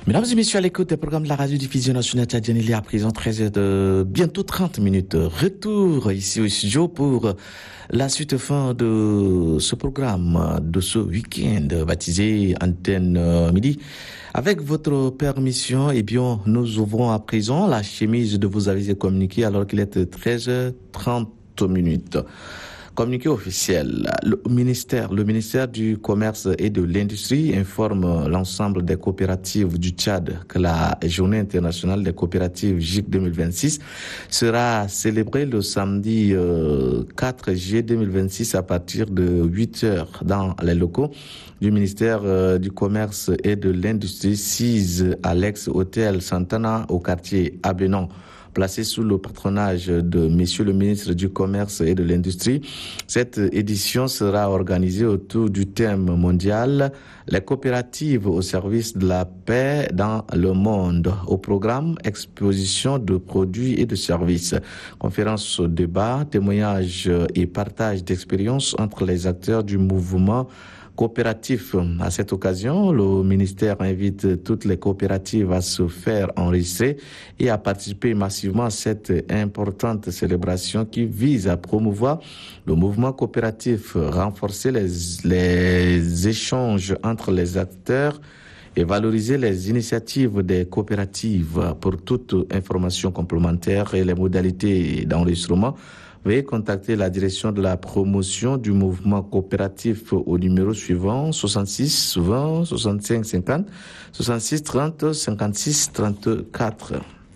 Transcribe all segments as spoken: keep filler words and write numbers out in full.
Mesdames et messieurs, à l'écoute des programmes de la radio-diffusion nationale tchadienne, il est à présent treize heures de bientôt trente minutes. Retour ici au studio pour la suite fin de ce programme de ce week-end baptisé Antenne Midi. Avec votre permission, eh bien, nous ouvrons à présent la chemise de vos avis et communiqués alors qu'il est treize heures trente minutes. Communiqué officiel, le ministère, le ministère du Commerce et de l'Industrie informe l'ensemble des coopératives du Tchad que la Journée internationale des coopératives J I C deux mille vingt-six sera célébrée le samedi euh, quatre juillet deux mille vingt-six à partir de huit heures dans les locaux du ministère euh, du Commerce et de l'Industrie, six à l'ex-hôtel Santana au quartier Abénon. Placé sous le patronage de Monsieur le ministre du Commerce et de l'Industrie. Cette édition sera organisée autour du thème mondial « Les coopératives au service de la paix dans le monde ». Au programme, exposition de produits et de services, conférences, débats, témoignages et partage d'expériences entre les acteurs du mouvement coopératif. À cette occasion, le ministère invite toutes les coopératives à se faire enregistrer et à participer massivement à cette importante célébration qui vise à promouvoir le mouvement coopératif, renforcer les, les échanges entre les acteurs et valoriser les initiatives des coopératives. Pour toute information complémentaire et les modalités d'enregistrement, veuillez contacter la direction de la promotion du mouvement coopératif au numéro suivant soixante-six vingt soixante-cinq cinquante soixante-six trente cinquante-six trente-quatre.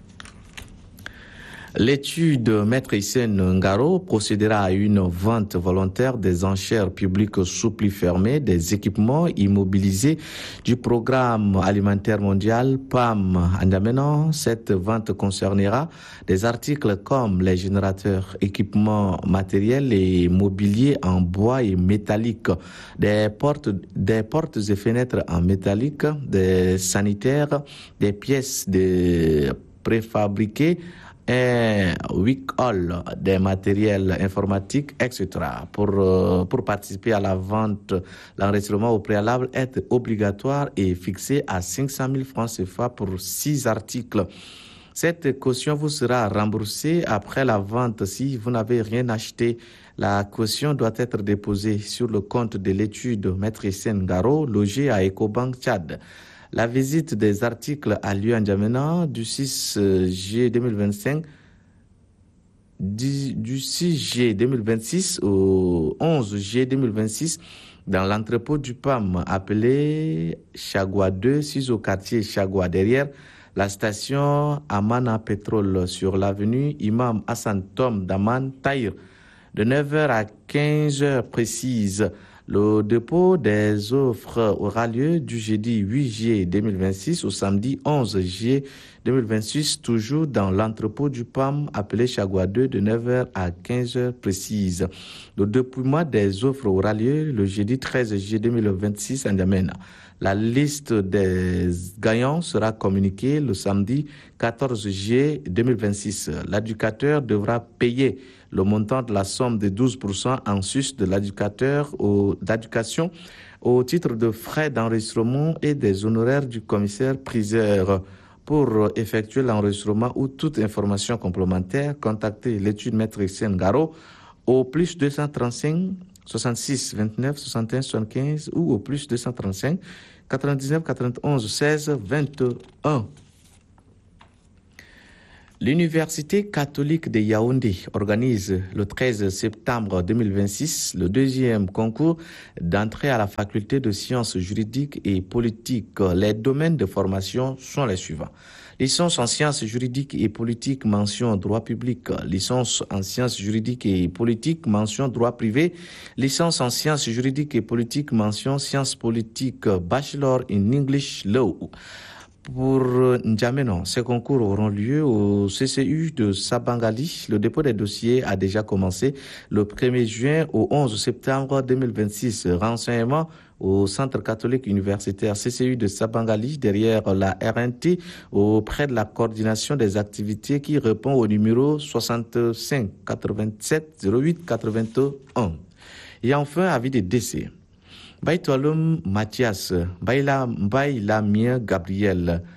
L'étude Maître Hissène Ngaro procédera à une vente volontaire des enchères publiques sous pli fermé des équipements immobilisés du programme alimentaire mondial P A M. En amenant, cette vente concernera des articles comme les générateurs, équipements matériels et mobilier en bois et métallique, des portes, des portes et fenêtres en métallique, des sanitaires, des pièces de préfabriquées, un week-all des matériels informatiques, et cetera. Pour, euh, pour participer à la vente, l'enregistrement au préalable est obligatoire et fixé à cinq cent mille francs C F A pour six articles. Cette caution vous sera remboursée après la vente si vous n'avez rien acheté. La caution doit être déposée sur le compte de l'étude Maître Hissène Ngaro, logé à Ecobank Tchad. La visite des articles a lieu en N'Djamena du six juillet deux mille vingt-cinq, du six juillet deux mille vingt-six au onze juillet deux mille vingt-six dans l'entrepôt du P A M appelé Chagua deux, six au quartier Chagua, derrière la station Amana Pétrole sur l'avenue Imam Hassan Tom Daman Taïr, de neuf heures à quinze heures précises. Le dépôt des offres aura lieu du jeudi huit juillet deux mille vingt-six au samedi onze juillet deux mille vingt-six, toujours dans l'entrepôt du P A M appelé Chagua deux, de neuf heures à quinze heures précises. Le dépouillement des offres aura lieu le jeudi treize juillet deux mille vingt-six à N'Djamena. La liste des gagnants sera communiquée le samedi quatorze juillet deux mille vingt-six. L'éducateur devra payer le montant de la somme de douze pour cent en sus de l'éducateur au, d'éducation au titre de frais d'enregistrement et des honoraires du commissaire priseur. Pour effectuer l'enregistrement ou toute information complémentaire, contactez l'étude Maître Hissène Ngaro au plus deux cent trente-cinq soixante-six vingt-neuf soixante et un soixante-quinze ou au plus deux cent trente-cinq quatre-vingt-dix-neuf quatre-vingt-onze seize vingt-et-un. L'Université catholique de Yaoundé organise le treize septembre deux mille vingt-six le deuxième concours d'entrée à la faculté de sciences juridiques et politiques. Les domaines de formation sont les suivants. Licence en sciences juridiques et politiques, mention droit public. Licence en sciences juridiques et politiques, mention droit privé. Licence en sciences juridiques et politiques, mention sciences politiques. Bachelor in English Law. Pour N'Djamena, ces concours auront lieu au C C U de Sabangali. Le dépôt des dossiers a déjà commencé le premier juin au onze septembre deux mille vingt-six. Renseignements au Centre catholique universitaire C C U de Sabangali, derrière la R N T, auprès de la coordination des activités qui répond au numéro soixante-cinq quatre-vingt-sept zéro huit quatre-vingt-un. Et enfin, avis de décès. Baïtolum Mathias, Baïla Mien Gabriel,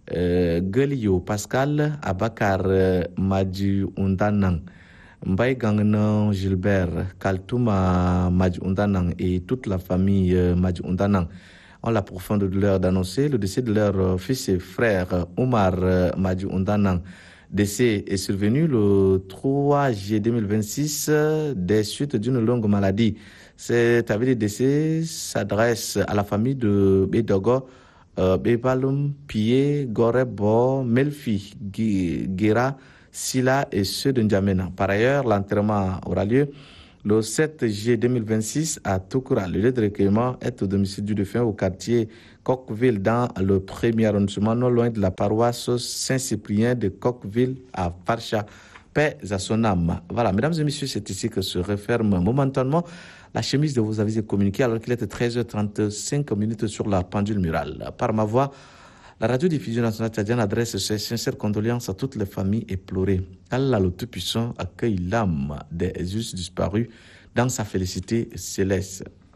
euh, Gelio Pascal, Abakar euh, Madi Undanang, Mbaye Gangnan Gilbert, Kaltouma Madi Undanang et toute la famille euh, Madi Undanang ont la profonde douleur d'annoncer le décès de leur euh, fils et frère euh, Omar euh, Madi Undanang. Décès est survenu le trois juillet deux mille vingt-six euh, des suites d'une longue maladie. Cet avis de décès s'adresse à la famille de Bedogo, euh, Bebalum, Pié, Gorebo, Melfi, Gira, Sila et ceux de N'Djamena. Par ailleurs, l'enterrement aura lieu le sept juillet deux mille vingt-six à Toukoura. Le lieu de recueillement est au domicile du défunt au quartier Coqueville dans le premier arrondissement, non loin de la paroisse Saint-Cyprien de Coqueville à Farcha. Paix à son âme. Voilà, mesdames et messieurs, c'est ici que se referme momentanément la chemise de vos avis et communiqués alors qu'il est treize heures trente-cinq minutes sur la pendule murale. Par ma voix, la radio-diffusion nationale tchadienne adresse ses sincères condoléances à toutes les familles éplorées. Allah le Tout-Puissant accueille l'âme des justes disparus dans sa félicité céleste.